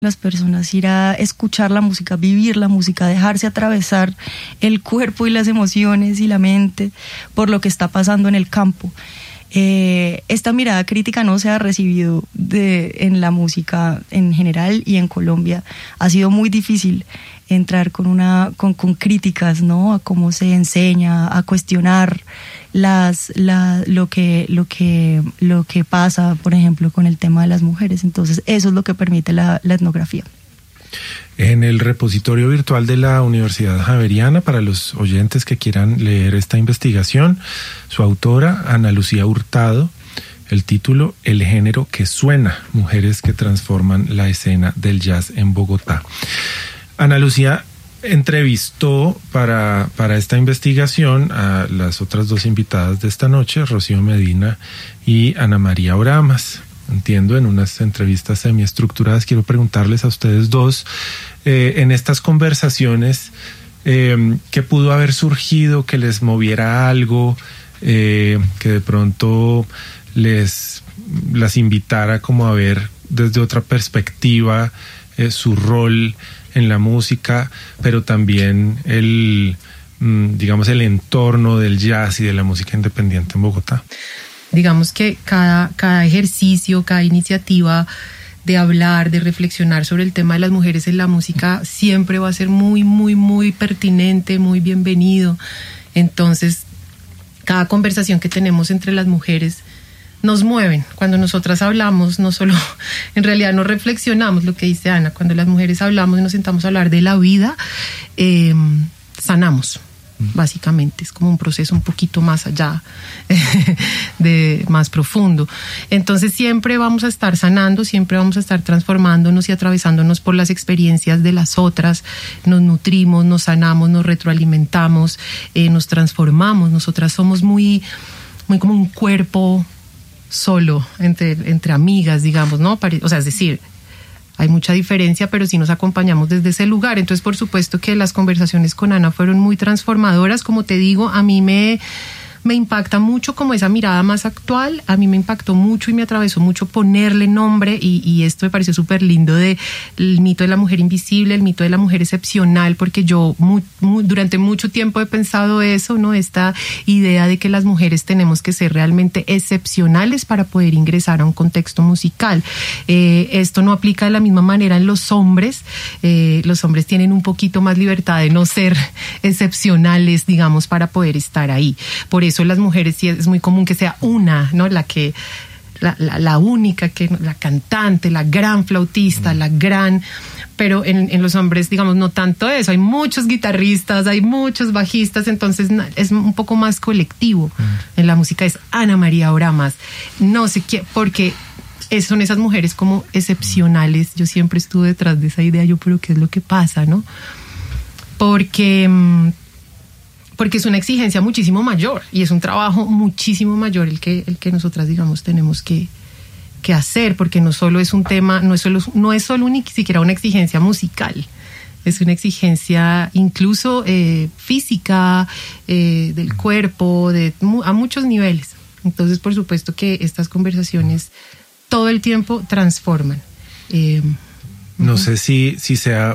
las personas ir a escuchar la música, vivir la música, dejarse atravesar el cuerpo y las emociones y la mente por lo que está pasando en el campo. Esta mirada crítica no se ha recibido en la música en general, y en Colombia ha sido muy difícil entrar con críticas, ¿no? A cómo se enseña, a cuestionar lo que pasa, por ejemplo, con el tema de las mujeres. Entonces, eso es lo que permite la etnografía. En el repositorio virtual de la Universidad Javeriana, para los oyentes que quieran leer esta investigación, su autora, Ana Lucía Hurtado, el título: El género que suena, mujeres que transforman la escena del jazz en Bogotá. Ana Lucía entrevistó para esta investigación a las otras dos invitadas de esta noche, Rocío Medina y Ana María Oramas. Entiendo, en unas entrevistas semiestructuradas. Quiero preguntarles a ustedes dos, en estas conversaciones, ¿qué pudo haber surgido que les moviera algo, que de pronto las invitara como a ver desde otra perspectiva su rol en la música, pero también el entorno del jazz y de la música independiente en Bogotá? Digamos que cada ejercicio, cada iniciativa de hablar, de reflexionar sobre el tema de las mujeres en la música siempre va a ser muy, muy, muy pertinente, muy bienvenido. Entonces, cada conversación que tenemos entre las mujeres nos mueven. Cuando nosotras hablamos, no solo, en realidad no reflexionamos, lo que dice Ana, cuando las mujeres hablamos y nos sentamos a hablar de la vida, sanamos. Básicamente es como un proceso un poquito más allá, más profundo. Entonces siempre vamos a estar sanando, siempre vamos a estar transformándonos y atravesándonos por las experiencias de las otras. Nos nutrimos, nos sanamos, nos retroalimentamos, nos transformamos. Nosotras somos muy, muy como un cuerpo solo entre amigas, digamos, ¿no? O sea, es decir, hay mucha diferencia, pero sí nos acompañamos desde ese lugar. Entonces, por supuesto que las conversaciones con Ana fueron muy transformadoras. Como te digo, a mí me impacta mucho como esa mirada más actual. A mí me impactó mucho y me atravesó mucho ponerle nombre, y esto me pareció súper lindo, de el mito de la mujer invisible, el mito de la mujer excepcional, porque yo durante mucho tiempo he pensado eso, ¿no? Esta idea de que las mujeres tenemos que ser realmente excepcionales para poder ingresar a un contexto musical. Esto no aplica de la misma manera en los hombres. Los hombres tienen un poquito más libertad de no ser excepcionales, digamos, para poder estar ahí. Por eso las mujeres sí es muy común que sea una, ¿no? La única, la cantante, la gran flautista, pero en los hombres, digamos, no tanto eso. Hay muchos guitarristas, hay muchos bajistas, entonces es un poco más colectivo. En la música es Ana María Oramas. No sé qué, porque son esas mujeres como excepcionales. Yo siempre estuve detrás de esa idea, pero ¿qué es lo que pasa, no? Porque es una exigencia muchísimo mayor y es un trabajo muchísimo mayor el que nosotras, digamos, tenemos que hacer, porque no solo es un tema, no es solo ni siquiera una exigencia musical, es una exigencia incluso física, del cuerpo, a muchos niveles. Entonces, por supuesto que estas conversaciones todo el tiempo transforman. No sé si sea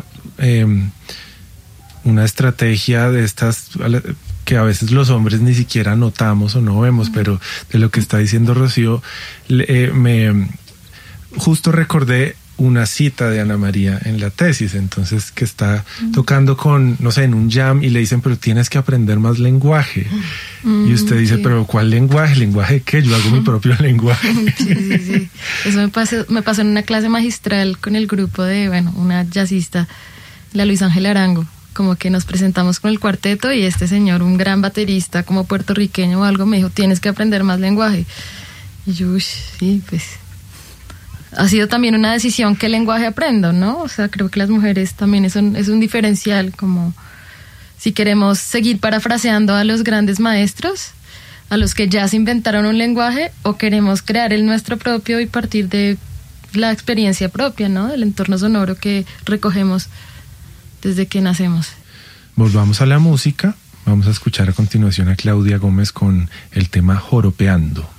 una estrategia de estas que a veces los hombres ni siquiera notamos o no vemos, pero de lo que está diciendo Rocío, me justo recordé una cita de Ana María en la tesis, entonces, que está tocando en un jam, y le dicen, pero tienes que aprender más lenguaje. Y usted dice, pero ¿cuál lenguaje? ¿Lenguaje qué? Yo hago mi propio lenguaje. Sí. Eso me pasó en una clase magistral con el grupo de, una jazzista, la Luis Ángela Arango. Como que nos presentamos con el cuarteto y este señor, un gran baterista como puertorriqueño o algo, me dijo, tienes que aprender más lenguaje. Y yo, sí, pues ha sido también una decisión qué lenguaje aprendo, ¿no? O sea, creo que las mujeres también es un diferencial, como si queremos seguir parafraseando a los grandes maestros, a los que ya se inventaron un lenguaje, o queremos crear el nuestro propio y partir de la experiencia propia, ¿no? Del entorno sonoro que recogemos desde que nacemos. Volvamos a la música. Vamos a escuchar a continuación a Claudia Gómez con el tema Joropeando.